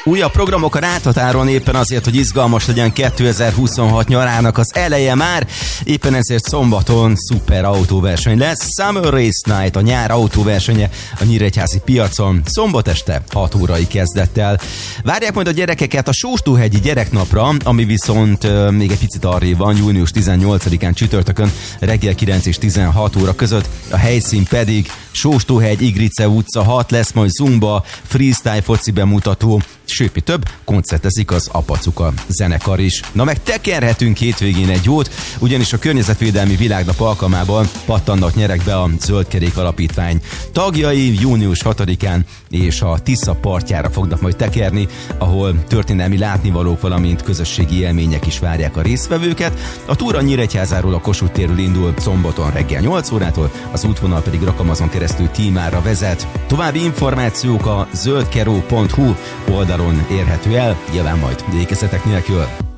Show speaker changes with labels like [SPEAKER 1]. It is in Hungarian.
[SPEAKER 1] Újabb programok a Ráthatáron éppen azért, hogy izgalmas legyen 2026 nyarának az eleje már. Éppen ezért szombaton szuper autóverseny lesz. Summer Race Night, a nyár autóversenye a Nyíregyházi piacon. Szombat este 6 órai kezdettel. Várják majd a gyerekeket a Sóstóhegyi gyereknapra, ami viszont még egy picit arrébb van, június 18-án csütörtökön reggel 9 és 16 óra között. A helyszín pedig Sóstóhegy, Igrice utca 6, lesz majd zumba, freestyle foci bemutató, sőt, mi több, koncertezik az Apacuka zenekar is. Na meg tekerhetünk hétvégén egy jót, ugyanis a Környezetvédelmi Világnap alkalmával pattannak nyerekbe a Zöldkerék Alapítvány tagjai június 6-án, és a Tisza partjára fognak majd tekerni, ahol történelmi látnivalók, valamint közösségi élmények is várják a résztvevőket. A túra Nyíregyházáról, a Kossuth térről indul szombaton reggel 8 órától, az útvonal pedig Rakamazon keresztül Tímára vezet. További információk a zöldkeró.hu oldalon érhető el, nyilván majd végezetek nélkül.